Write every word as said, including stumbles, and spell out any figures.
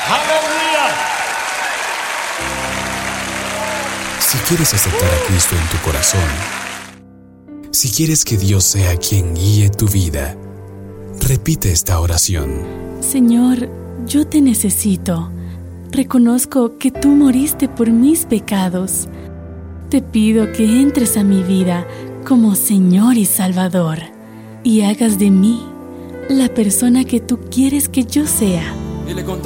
Aleluya. Si quieres aceptar a Cristo en tu corazón, si quieres que Dios sea quien guíe tu vida, repite esta oración. Señor, yo te necesito. Reconozco que tú moriste por mis pecados. Te pido que entres a mi vida como Señor y Salvador y hagas de mí la persona que tú quieres que yo sea. Dile con